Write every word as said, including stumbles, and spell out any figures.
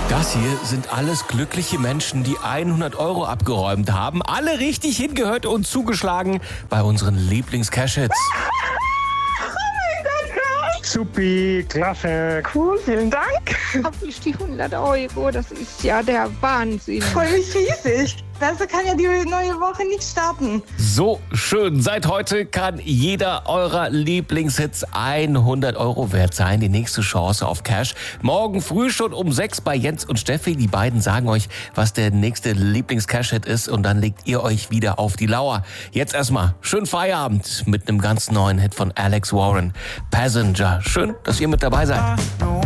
Das hier sind alles glückliche Menschen, die hundert Euro abgeräumt haben. Alle richtig hingehört und zugeschlagen bei unseren Lieblings-Cash-Hits. Supi, klasse. Cool, vielen Dank. Hab ich die hundert Euro, das ist ja der Wahnsinn. Freue mich riesig. Besser kann ja die neue Woche nicht starten. So schön. Seit heute kann jeder eurer Lieblingshits hundert Euro wert sein. Die nächste Chance auf Cash. Morgen früh schon um sechs bei Jens und Steffi. Die beiden sagen euch, was der nächste Lieblings-Cash-Hit ist. Und dann legt ihr euch wieder auf die Lauer. Jetzt erstmal schönen Feierabend mit einem ganz neuen Hit von Alex Warren. Passenger. Schön, dass ihr mit dabei seid.